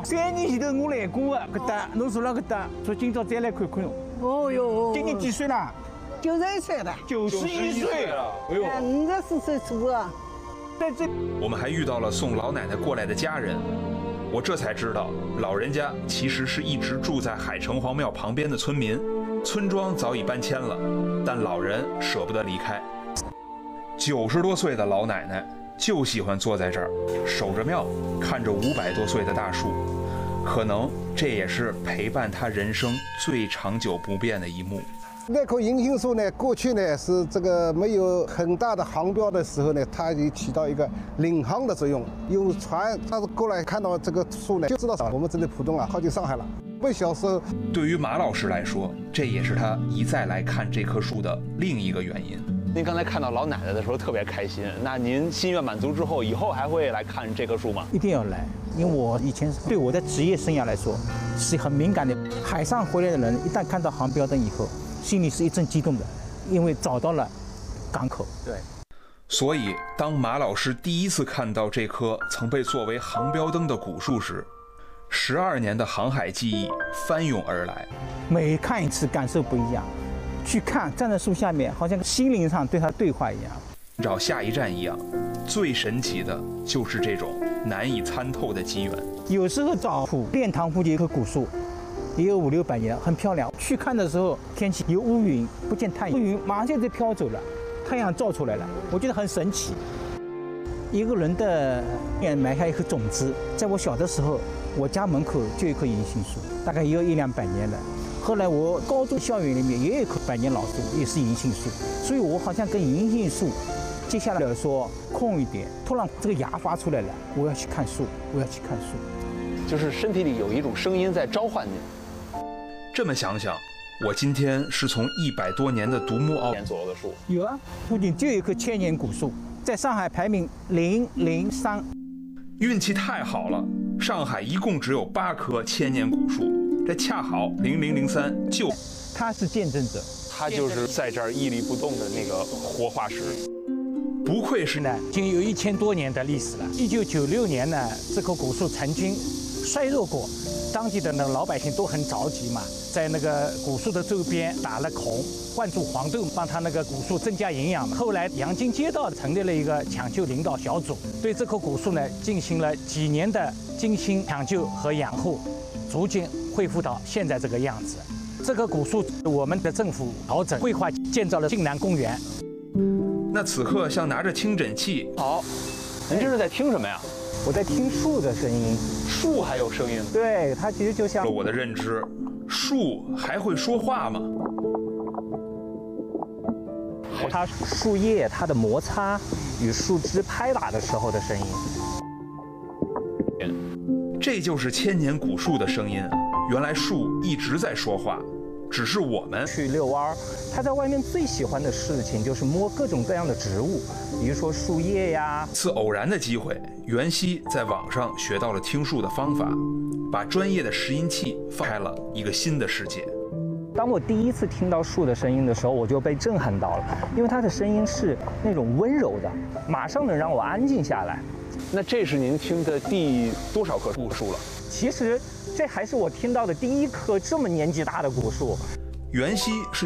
3年前头我来过啊，搿搭侬住辣搿搭，说今朝再来看看侬。 哦哟， 今年几岁啦 91岁了 ？91岁了。哎呦 ，54岁出啊。 在这， 我们还遇到了送老奶奶过来的家人，我这才知道，老人家其实是一直住在海城隍庙旁边的村民，村庄早已搬迁了，但老人舍不得离开。90多岁的老奶奶就喜欢坐在这儿，守着庙，看着500多岁的大树，可能这也是陪伴她人生最长久不变的一幕。 那棵银杏树呢，过去呢是这个没有很大的航标的时候呢，它就起到一个领航的作用。有船，它是过来看到这个树呢，就知道我们这里浦东啊靠近上海了。我小时候， 对于马老师来说，这也是他一再来看这棵树的另一个原因。 您刚才看到老奶奶的时候特别开心，那您心愿满足之后，以后还会来看这棵树吗？ 一定要来，因为我以前对我的职业生涯来说是很敏感的。海上回来的人一旦看到航标灯以后，心里是一阵激动的，因为找到了港口。 对。 所以，当马老师第一次看到这棵曾被作为航标灯的古树时，12年的航海记忆翻涌而来。 每看一次感受不一样，去看站在树下面，好像心灵上对他对话一样。 找下一站一样，最神奇的就是这种难以参透的机缘。 有时候找殿堂附近有棵古树，也有500、600年，很漂亮。去看的时候，天气有乌云，不见太阳，乌云马上就飘走了，太阳照出来了，我觉得很神奇。一个人的埋下一颗种子，在我小的时候，我家门口就有一棵银杏树，大概也有100、200年了。后来我高中校园里面也有一棵100年老树，也是银杏树，所以我好像跟银杏树接下来说空一点，突然这个芽发出来了，我要去看树，我要去看树， 就是身体里有一种声音在召唤你。 这么想想，我今天是从100多年的独木桉左右的树， 有啊，附近就有一棵千年古树，在上海排名003。 运气太好了，上海一共只有8棵千年古树，这恰好0003就。 他是见证者， 他就是在这儿屹立不动的那个活化石。 不愧是呢，已经有1000多年的历史了。1996年呢，这棵古树曾经衰弱过，当地的那个老百姓都很着急嘛，在那个古树的周边打了孔，灌注黄豆，帮它那个古树增加营养嘛。后来阳金街道成立了一个抢救领导小组，对这棵古树呢进行了几年的精心抢救和养护，逐渐恢复到现在这个样子。这棵古树，我们的政府调整规划建造了晋南公园。 那此刻像拿着听诊器。 好，您这是在听什么呀？ 我在听树的声音。 树还有声音？ 对，它其实就像我的认知，树还会说话吗？ 它树叶它的摩擦与树枝拍打的时候的声音。 这就是千年古树的声音。原来树一直在说话，只是我们去遛弯儿，他在外面最喜欢的事情就是摸各种各样的植物，比如说树叶呀。 次偶然的机会，袁熙在网上学到了听树的方法，把专业的拾音器放开了一个新的世界。 当我第一次听到树的声音的时候，我就被震撼到了，因为它的声音是那种温柔的，马上能让我安静下来。 那这是您听的第多少棵古树了？ 其实这还是我听到的第1棵这么年纪大的古树。 袁熙是